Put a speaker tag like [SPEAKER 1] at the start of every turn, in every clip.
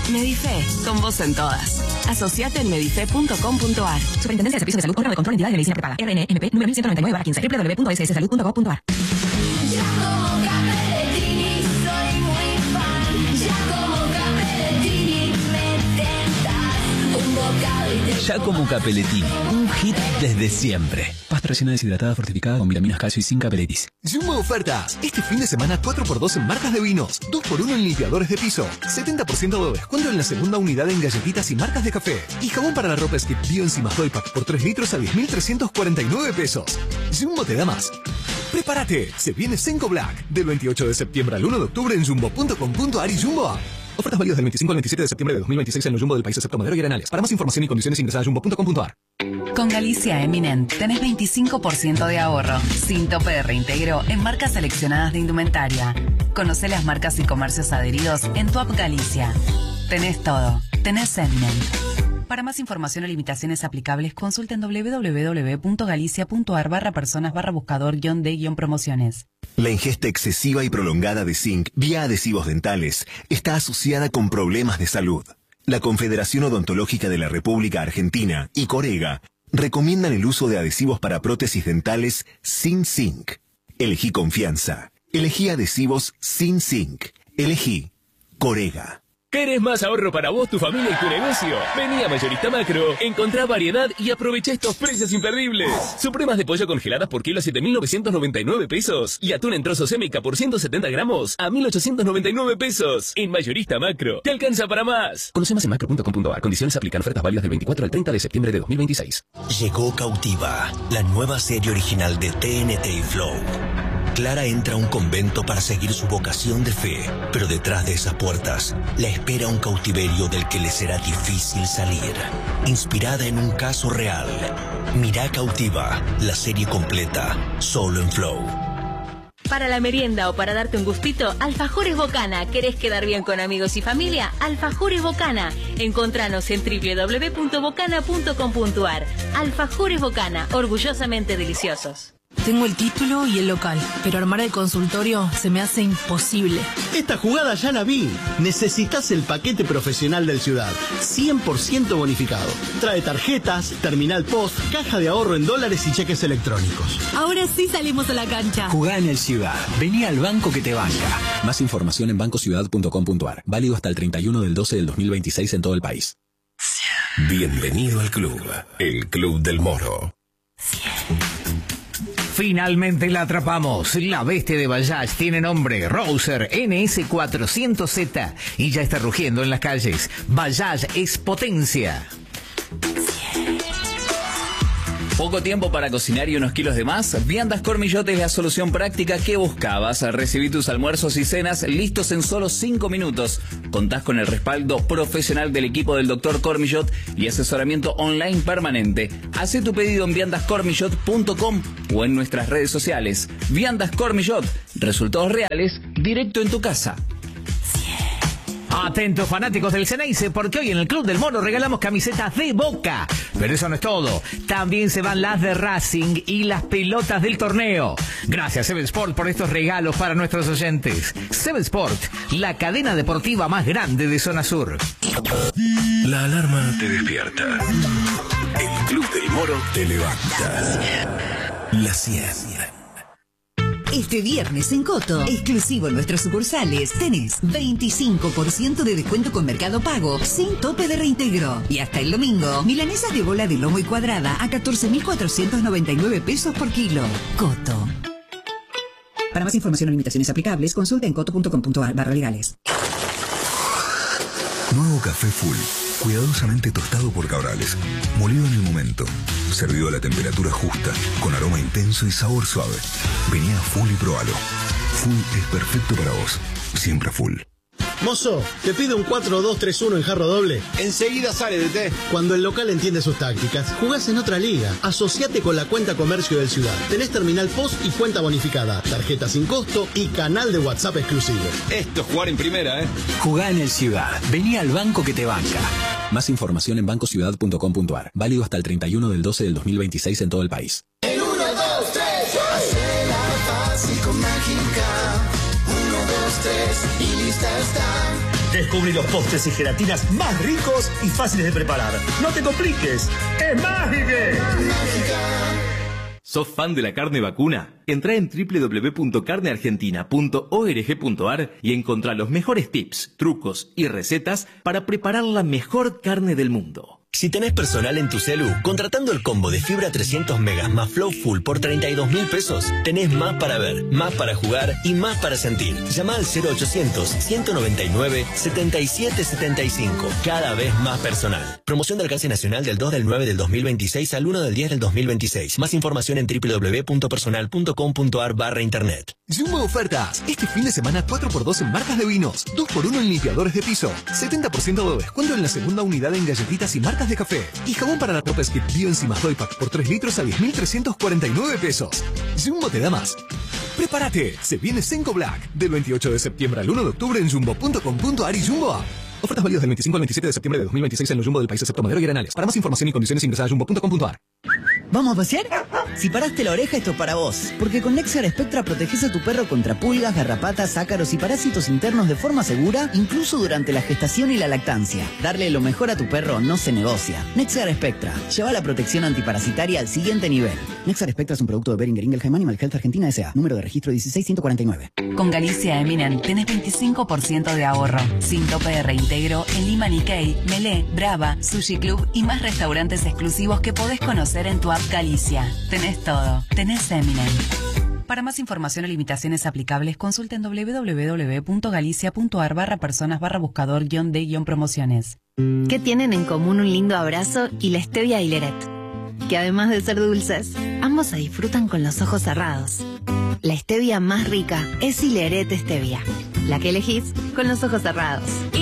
[SPEAKER 1] Medife, con vos en todas. Asociate en medife.com.ar.
[SPEAKER 2] Superintendencia de Servicios de Salud, órgano de control de entidades de medicina prepaga. RNMP número 1199/15. www.sssalud.gov.ar.
[SPEAKER 3] Giacomo Cappellettini, un hit desde siempre. Pasta rellena deshidratada fortificada con vitaminas, calcio y zinc Cappellettis.
[SPEAKER 4] Jumbo ofertas. Este fin de semana 4x2 en marcas de vinos, 2x1 en limpiadores de piso, 70% de descuento en la segunda unidad en galletitas y marcas de café. Y jabón para la ropa Skip Bio encima Doy Pack por 3 litros a 10.349 pesos. Jumbo te da más. Prepárate, se viene Senco Black. Del 28 de septiembre al 1 de octubre en jumbo.com.ar y Jumbo App. Ofertas válidas del 25 al 27 de septiembre de 2026 en el Jumbo del país excepto Madero y Arenales. Para más información y condiciones ingresa a jumbo.com.ar.
[SPEAKER 1] Con Galicia Eminent tenés 25% de ahorro, sin tope de reintegro en marcas seleccionadas de indumentaria. Conocé las marcas y comercios adheridos en tu app Galicia. Tenés todo. Tenés Eminent. Para más información o limitaciones aplicables, consulta en www.galicia.ar/personas/buscador-de-promociones.
[SPEAKER 5] La ingesta excesiva y prolongada de zinc vía adhesivos dentales está asociada con problemas de salud. La Confederación Odontológica de la República Argentina y Corega recomiendan el uso de adhesivos para prótesis dentales sin zinc. Elegí confianza. Elegí adhesivos sin zinc. Elegí Corega.
[SPEAKER 6] ¿Querés más ahorro para vos, tu familia y tu negocio? Vení a Mayorista Macro, encontrá variedad y aprovecha estos precios imperdibles. Supremas de pollo congeladas por kilo a 7.999 pesos. Y atún en trozos Émica por 170 gramos a 1.899 pesos. En Mayorista Macro, te alcanza para más.
[SPEAKER 3] Conoce más en macro.com.ar. Condiciones aplican. Ofertas válidas del 24 al 30 de septiembre de 2026.
[SPEAKER 7] Llegó Cautiva, la nueva serie original de TNT y Flow. Clara entra a un convento para seguir su vocación de fe, pero detrás de esas puertas la espera un cautiverio del que le será difícil salir. Inspirada en un caso real. Mirá Cautiva, la serie completa, solo en Flow.
[SPEAKER 8] Para la merienda o para darte un gustito, Alfajores Bocana. ¿Querés quedar bien con amigos y familia? Alfajores Bocana. Encontranos en www.bocana.com.ar. Alfajores Bocana, orgullosamente deliciosos.
[SPEAKER 9] Tengo el título y el local, pero armar el consultorio se me hace imposible.
[SPEAKER 10] Esta jugada ya la vi. Necesitas el paquete profesional del Ciudad, 100% bonificado. Trae tarjetas, terminal post, caja de ahorro en dólares y cheques electrónicos.
[SPEAKER 9] Ahora sí salimos a la cancha.
[SPEAKER 3] Jugá en el Ciudad. Vení al banco que te banca. Más información en bancociudad.com.ar. Válido hasta el 31 del 12 del 2026 en todo el país.
[SPEAKER 11] Bienvenido al club. El Club del Moro.
[SPEAKER 12] Finalmente la atrapamos. La bestia de Bajaj tiene nombre, Rouser NS400Z, y ya está rugiendo en las calles. Bajaj es potencia.
[SPEAKER 13] ¿Poco tiempo para cocinar y unos kilos de más? Viandas Cormillot es la solución práctica que buscabas. Recibí tus almuerzos y cenas listos en solo 5 minutos. Contás con el respaldo profesional del equipo del Dr. Cormillot y asesoramiento online permanente. Hacé tu pedido en viandascormillot.com o en nuestras redes sociales. Viandas Cormillot, resultados reales directo en tu casa.
[SPEAKER 12] Atentos fanáticos del Ceneice, porque hoy en el Club del Moro regalamos camisetas de Boca. Pero eso no es todo. También se van las de Racing y las pelotas del torneo. Gracias Seven Sport por estos regalos para nuestros oyentes. Seven Sport, la cadena deportiva más grande de Zona Sur.
[SPEAKER 11] La alarma te despierta. El Club del Moro te levanta. La 100.
[SPEAKER 14] Este viernes en Coto, exclusivo en nuestras sucursales, tenés 25% de descuento con Mercado Pago, sin tope de reintegro. Y hasta el domingo, milanesas de bola de lomo y cuadrada a 14.499 pesos por kilo. Coto. Para más información o limitaciones aplicables, consulta en coto.com.ar/legales.
[SPEAKER 11] Nuevo café Full, cuidadosamente tostado por Cabrales, molido en el momento, servido a la temperatura justa, con aroma intenso y sabor suave. Vení a Full y probalo. Full es perfecto para vos, siempre Full.
[SPEAKER 10] Mozo, te pido un 4-2-3-1 en jarro doble.
[SPEAKER 15] Enseguida sale de té.
[SPEAKER 10] Cuando el local entiende sus tácticas, jugás en otra liga. Asociate con la cuenta comercio del Ciudad. Tenés terminal post y cuenta bonificada, tarjeta sin costo y canal de WhatsApp exclusivo.
[SPEAKER 15] Esto es jugar en primera, ¿eh?
[SPEAKER 3] Jugá en el Ciudad. Vení al banco que te banca. Más información en bancociudad.com.ar. Válido hasta el 31 del 12 del 2026 en todo el país.
[SPEAKER 16] En 1, 2, 3, hacela fácil con mágica. 1, 2, 3 y lista está. Descubrí los postres y gelatinas más ricos y fáciles de preparar. No te compliques, ¡es Mágica!
[SPEAKER 17] ¿Sos fan de la carne vacuna? Entrá en www.carneargentina.org.ar y encontrá los mejores tips, trucos y recetas para preparar la mejor carne del mundo.
[SPEAKER 7] Si tenés personal en tu celu, contratando el combo de fibra 300 megas más Flow Full por 32.000 pesos, tenés más para ver, más para jugar y más para sentir. Llama al 0800-199-7775. Cada vez más personal. Promoción de alcance nacional del 2 del 9 del 2026 al 1 del 10 del 2026. Más información en www.personal.com.ar/internet.
[SPEAKER 4] Jumbo Ofertas. Este fin de semana 4x2 en marcas de vinos, 2x1 en limpiadores de piso, 70% de descuento en la segunda unidad en galletitas y marcas de café. Y jabón para la ropa Skip Bioenzimas Doy Pack por 3 litros a 10.349 pesos. Jumbo te da más. ¡Prepárate! Se viene Senko Black. Del 28 de septiembre al 1 de octubre en jumbo.com.ar y Jumbo App. Ofertas válidas del 25 al 27 de septiembre de 2026 en los Jumbo del país excepto Madero y Arenales. Para más información y condiciones ingresa a jumbo.com.ar.
[SPEAKER 18] ¿Vamos a pasear? Si paraste la oreja, esto es para vos. Porque con Nexar Spectra proteges a tu perro contra pulgas, garrapatas, ácaros y parásitos internos de forma segura, incluso durante la gestación y la lactancia. Darle lo mejor a tu perro no se negocia. Nexar Spectra. Lleva la protección antiparasitaria al siguiente nivel. Nexar Spectra es un producto de Boehringer Ingelheim Animal Health Argentina S.A. Número de registro 16149.
[SPEAKER 1] Con Galicia Eminent tenés 25% de ahorro. Sin tope de reintegro en Lima Nikkei, Melé, Brava, Sushi Club y más restaurantes exclusivos que podés conocer en tu app Galicia. Tenés todo. Tenés Eminent. Para más información o limitaciones aplicables, consulten www.galicia.ar/personas/buscador-de-promociones.
[SPEAKER 19] ¿Qué tienen en común un lindo abrazo y la stevia Hileret? Que además de ser dulces, ambos se disfrutan con los ojos cerrados. La stevia más rica es Hileret Stevia, la que elegís con los ojos cerrados.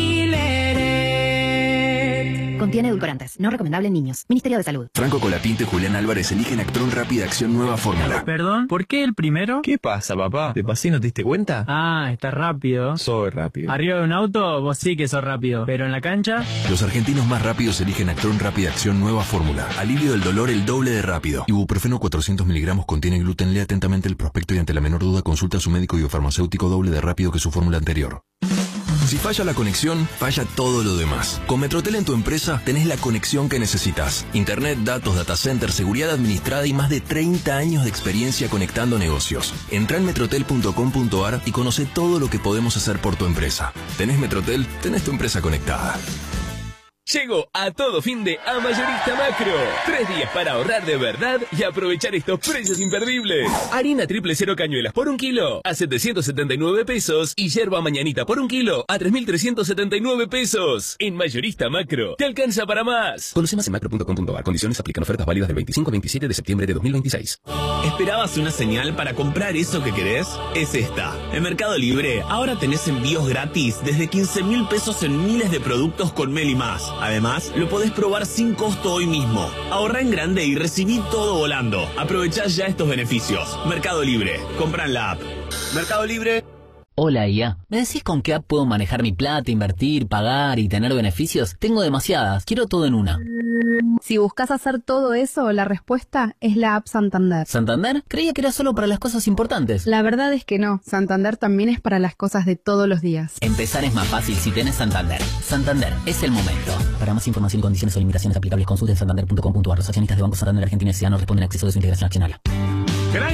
[SPEAKER 19] Contiene edulcorantes, no recomendable en niños. Ministerio de Salud.
[SPEAKER 20] Franco Colapinto y Julián Álvarez eligen Actron Rápida Acción Nueva Fórmula.
[SPEAKER 21] ¿Perdón? ¿Por qué el primero?
[SPEAKER 20] ¿Qué pasa, papá? ¿Te pasé y no te diste cuenta?
[SPEAKER 21] Ah, está rápido.
[SPEAKER 20] Soy rápido.
[SPEAKER 21] Arriba de un auto, vos sí que sos rápido. Pero en la cancha...
[SPEAKER 20] Los argentinos más rápidos eligen Actron Rápida Acción Nueva Fórmula. Alivio del dolor el doble de rápido. Ibuprofeno 400 miligramos contiene gluten. Lee atentamente el prospecto y ante la menor duda consulta a su médico biofarmacéutico doble de rápido que su fórmula anterior. Si falla la conexión, falla todo lo demás. Con Metrotel en tu empresa tenés la conexión que necesitas. Internet, datos, data center, seguridad administrada y más de 30 años de experiencia conectando negocios. Entrá en metrotel.com.ar y conoce todo lo que podemos hacer por tu empresa. ¿Tenés Metrotel? Tenés tu empresa conectada.
[SPEAKER 6] Llegó a todo fin de a Mayorista Macro. 3 días para ahorrar de verdad y aprovechar estos precios imperdibles. Harina triple cero cañuelas por 1 kilo a 779 pesos y yerba mañanita por 1 kilo a 3.379 pesos. En Mayorista Macro, te alcanza para más.
[SPEAKER 3] Conoce más en macro.com.ar. Condiciones aplican. Ofertas válidas del 25 al 27 de septiembre de 2026.
[SPEAKER 22] ¿Esperabas una señal para comprar eso que querés? Es esta. En Mercado Libre, ahora tenés envíos gratis desde 15.000 pesos en miles de productos con Meli Más. Además, lo podés probar sin costo hoy mismo. Ahorrá en grande y recibí todo volando. Aprovechá ya estos beneficios. Mercado Libre. Compra en la app. Mercado Libre.
[SPEAKER 23] Hola IA, ¿me decís con qué app puedo manejar mi plata, invertir, pagar y tener beneficios? Tengo demasiadas, quiero todo en una.
[SPEAKER 24] Si buscas hacer todo eso, la respuesta es la app Santander.
[SPEAKER 23] ¿Santander? Creía que era solo para las cosas importantes.
[SPEAKER 24] La verdad es que no, Santander también es para las cosas de todos los días.
[SPEAKER 23] Empezar es más fácil si tenés Santander. Santander, es el momento. Para más información y condiciones o limitaciones aplicables, consulte en santander.com.ar. Los accionistas de Banco Santander Argentina S.A. no responden a acceso de su integración accionaria.